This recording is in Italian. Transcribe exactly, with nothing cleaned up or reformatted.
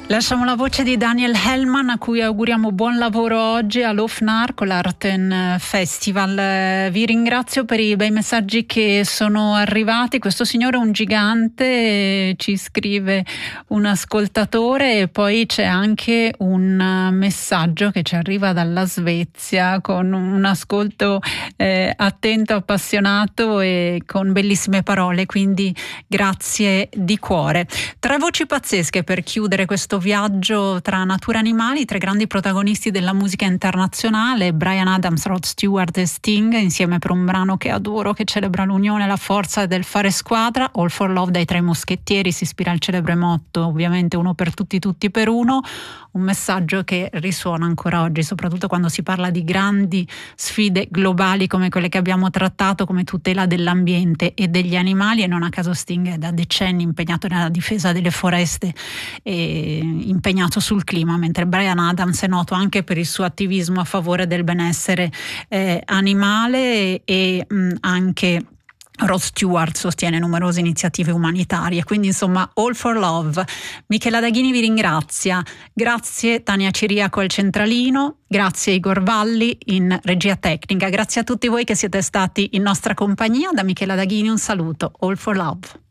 Lasciamo la voce di Daniel Hellman, a cui auguriamo buon lavoro oggi all'Ofnar con l'Arten Festival. Vi ringrazio per i bei messaggi che sono arrivati. Questo signore è un gigante, ci scrive un ascoltatore, e poi c'è anche un messaggio che ci arriva dalla Svezia con un ascolto eh, attento, appassionato e con bellissime parole, quindi grazie di cuore. Tre voci pazzesche per chiudere questo viaggio tra natura e animali, tre grandi protagonisti della musica internazionale, Bryan Adams, Rod Stewart e Sting, insieme per un brano che adoro, che celebra l'unione e la forza del fare squadra. All for Love dai Tre Moschettieri si ispira al celebre motto, ovviamente uno per tutti, tutti per uno, un messaggio che risuona ancora oggi, soprattutto quando si parla di grandi sfide globali come quelle che abbiamo trattato, come tutela dell'ambiente e degli animali, e non a caso Sting è da decenni impegnato nella difesa delle foreste e impegnato sul clima, mentre Bryan Adams è noto anche per il suo attivismo a favore del benessere eh, animale, e, e mh, anche Rod Stewart sostiene numerose iniziative umanitarie. Quindi insomma, All for Love. Michela Daghini vi ringrazia, grazie Tania Ciriaco al centralino, grazie Igor Valli in regia tecnica, grazie a tutti voi che siete stati in nostra compagnia. Da Michela Daghini un saluto. All for Love.